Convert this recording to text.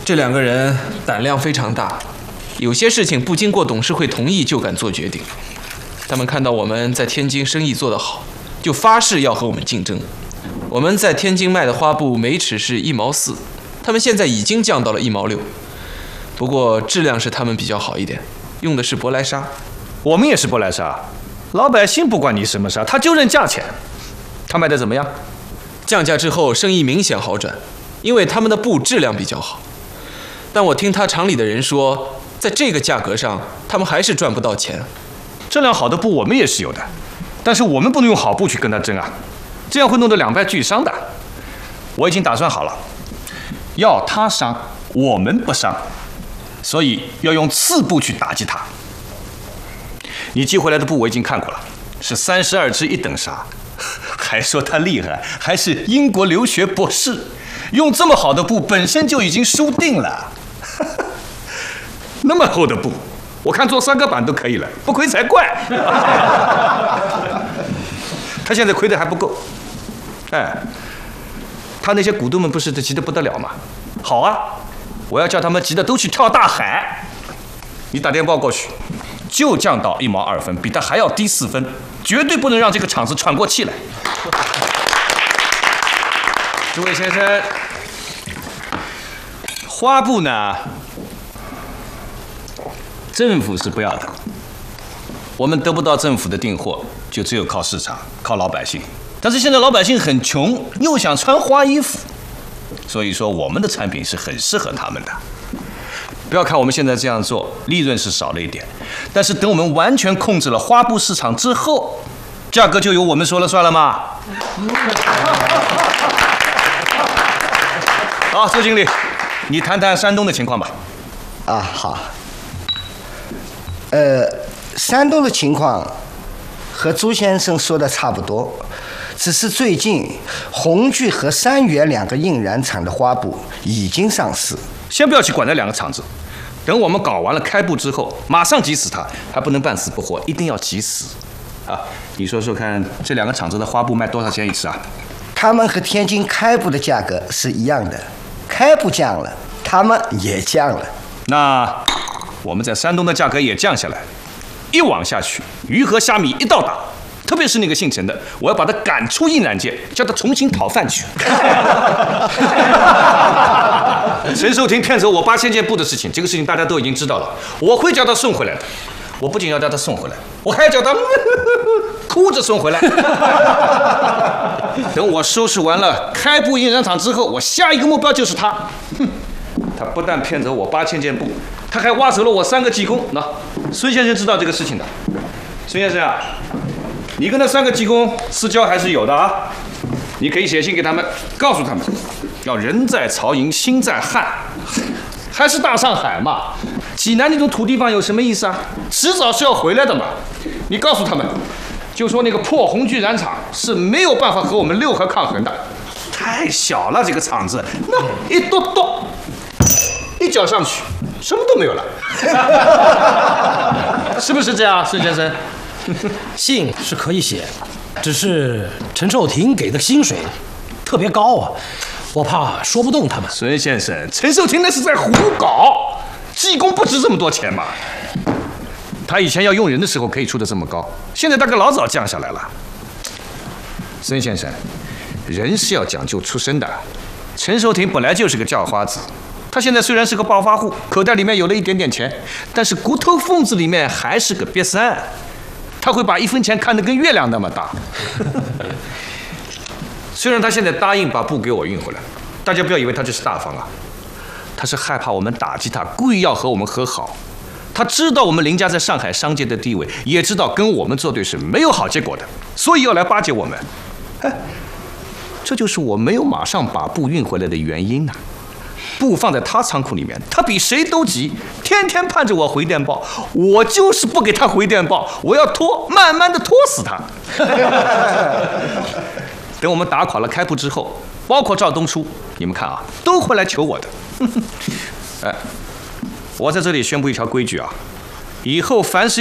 这两个人胆量非常大，有些事情不经过董事会同意就敢做决定。他们看到我们在天津生意做得好，就发誓要和我们竞争。我们在天津卖的花布每尺是1毛4，他们现在已经降到了1毛6。不过质量是他们比较好一点，用的是舶来纱。 我们也是舶来纱，老百姓不管你什么纱，他就认价钱。他卖的怎么样？ 降价之后生意明显好转，因为他们的布质量比较好。但我听他厂里的人说，在这个价格上，他们还是赚不到钱。 质量好的布我们也是有的，但是我们不能用好布去跟他争啊，这样会弄得两败俱伤的。我已经打算好了，要他伤，我们不伤，所以要用次布去打击他。你寄回来的布我已经看过了，是32支1等纱，还说他厉害，还是英国留学博士，用这么好的布本身就已经输定了。那么厚的布，我看做3个版都可以了，不亏才怪。他现在亏的还不够，哎，他那些股东们不是都急得不得了吗？好啊，我要叫他们急得都去跳大海。你打电报过去，就降到1毛2分，比他还要低4分，绝对不能让这个厂子喘过气来。诸位先生，花布呢？政府是不要的，我们得不到政府的订货，就只有靠市场，靠老百姓。但是现在老百姓很穷，又想穿花衣服，所以说我们的产品是很适合他们的。不要看我们现在这样做，利润是少了一点，但是等我们完全控制了花布市场之后，价格就由我们说了算了嘛。好，周经理，你谈谈山东的情况吧。 啊，好。山东的情况和朱先生说的差不多，只是最近红聚和三元2个印染厂的花布已经上市。 先不要去管那2个厂子，等我们搞完了开布之后，马上急死它，还不能半死不活，一定要急死。啊，你说说看，这2个厂子的花布卖多少钱一尺啊？ 他们和天津开布的价格是一样的，开布降了，他们也降了。 那我们在山东的价格也降下来，一网下去，鱼和虾米一道打。特别是那个姓陈的，我要把他赶出印染界，叫他重新讨饭去。陈寿亭骗走我8000件布的事情，这个事情大家都已经知道了，我会叫他送回来的。我不仅要叫他送回来，我还要叫他哭着送回来。等我收拾完了开布印染厂之后，我下一个目标就是他。他不但骗走我8000件布，他还挖走了我3个技工。那孙先生知道这个事情的。孙先生啊，你跟那3个技工私交还是有的啊，你可以写信给他们，告诉他们，要人在曹营心在汉，还是大上海嘛。济南那种土地方有什么意思啊？迟早是要回来的嘛。你告诉他们，就说那个破红聚染厂是没有办法和我们六合抗衡的，太小了这个厂子，那一跺跺，一脚上去，什么都没有了。是不是这样，孙先生？ 信是可以写，只是陈寿亭给的薪水特别高啊，我怕说不动他们。 孙先生，陈寿亭那是在胡搞，技工不值这么多钱嘛。他以前要用人的时候可以出得这么高，现在大概老早降下来了。孙先生，人是要讲究出身的。陈寿亭本来就是个叫花子，他现在虽然是个暴发户，口袋里面有了一点点钱，但是骨头缝子里面还是个瘪三。他会把1分钱看得跟月亮那么大。虽然他现在答应把布给我运回来，大家不要以为他这是大方啊，他是害怕我们打击他，故意要和我们和好。他知道我们林家在上海商界的地位，也知道跟我们作对是没有好结果的，所以要来巴结我们。这就是我没有马上把布运回来的原因啊。布放在他仓库里面，他比谁都急，天天盼着我回电报，我就是不给他回电报，我要拖，慢慢的拖死他。等我们打垮了开布之后，包括赵东初，你们看啊，都会来求我的。我在这里宣布一条规矩啊，以后凡是